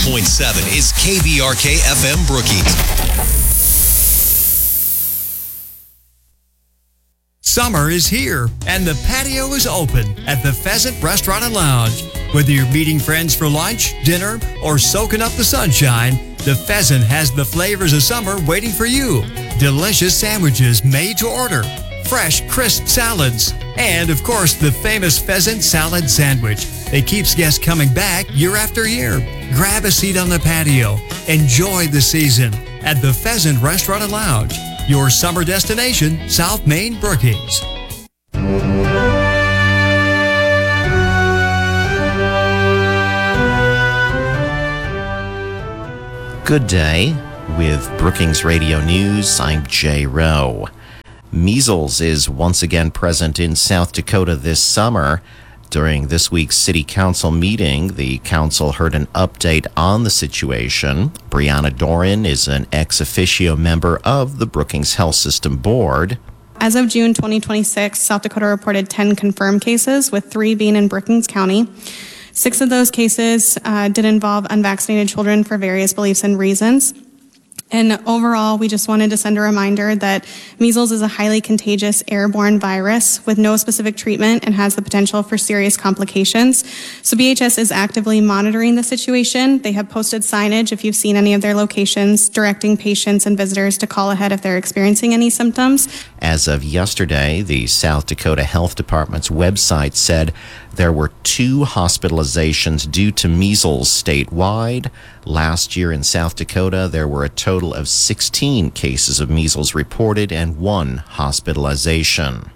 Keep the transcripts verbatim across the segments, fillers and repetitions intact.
point seven is K B R K F M Brookings. Summer is here, and the patio is open at the Pheasant Restaurant and Lounge. Whether you're meeting friends for lunch, dinner, or soaking up the sunshine, the Pheasant has the flavors of summer waiting for you. Delicious sandwiches made to order, fresh, crisp salads, and, of course, the famous Pheasant Salad Sandwich that keeps guests coming back year after year. Grab a seat on the patio. Enjoy the season at the Pheasant Restaurant and Lounge, your summer destination, South Main, Brookings. Good day. With Brookings Radio News, I'm Jay Rowe. Measles is once again present in South Dakota this summer. During this week's City Council meeting, the council heard an update on the situation. Brianna Doran is an ex officio member of the Brookings Health System Board. As of June twenty twenty-six, South Dakota reported ten confirmed cases, with three being in Brookings County. Six of those cases uh, did involve unvaccinated children for various beliefs and reasons. And overall, we just wanted to send a reminder that measles is a highly contagious airborne virus with no specific treatment and has the potential for serious complications. So B H S is actively monitoring the situation. They have posted signage, if you've seen any of their locations, directing patients and visitors to call ahead if they're experiencing any symptoms. As of yesterday, the South Dakota Health Department's website said there were two hospitalizations due to measles statewide. Last year in South Dakota, there were a total of sixteen cases of measles reported and one hospitalization.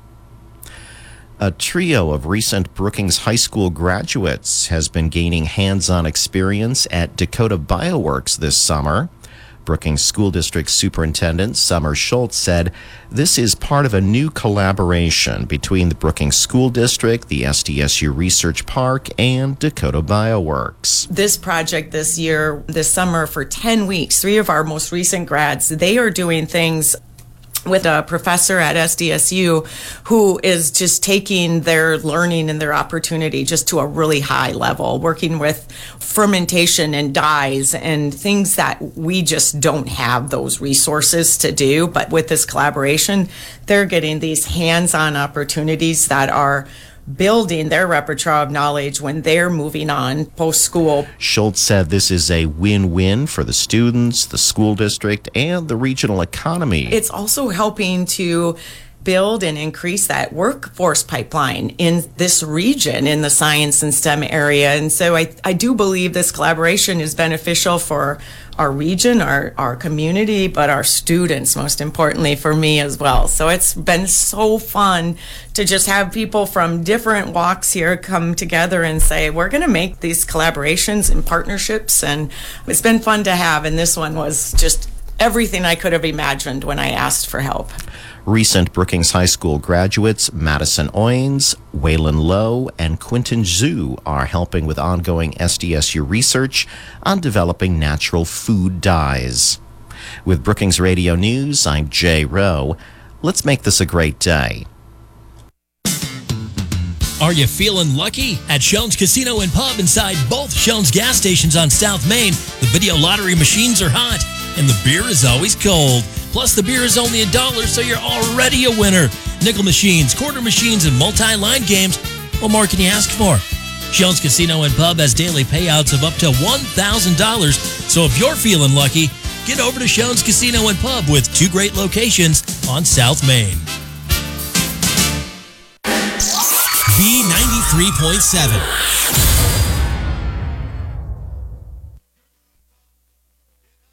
A trio of recent Brookings High School graduates has been gaining hands-on experience at Dakota Bioworks this summer. Brookings School District Superintendent Summer Schultz said this is part of a new collaboration between the Brookings School District, the S D S U Research Park, and Dakota Bioworks. This project this year, this summer, for ten weeks, three of our most recent grads, they are doing things with a professor at S D S U who is just taking their learning and their opportunity just to a really high level, working with fermentation and dyes and things that we just don't have those resources to do. But with this collaboration, they're getting these hands-on opportunities that are building their repertoire of knowledge when they're moving on post-school. Schultz said this is a win-win for the students, the school district, and the regional economy. It's also helping to build and increase that workforce pipeline in this region, in the science and STEM area. And so I, I do believe this collaboration is beneficial for our region, our, our community, but our students, most importantly for me as well. So it's been so fun to just have people from different walks here come together and say, we're going to make these collaborations and partnerships. And it's been fun to have. And this one was just everything I could have imagined when I asked for help. Recent Brookings High School graduates Madison Owens, Waylon Lowe, and Quentin Zhu are helping with ongoing S D S U research on developing natural food dyes. With Brookings Radio News, I'm Jay Rowe. Let's make this a great day. Are you feeling lucky? At Shones Casino and Pub inside both Shones gas stations on South Main, the video lottery machines are hot and the beer is always cold. Plus, the beer is only a dollar, so you're already a winner. Nickel machines, quarter machines, and multi-line games. What more can you ask for? Shones Casino and Pub has daily payouts of up to one thousand dollars. So if you're feeling lucky, get over to Shones Casino and Pub with two great locations on South Main. B ninety-three point seven.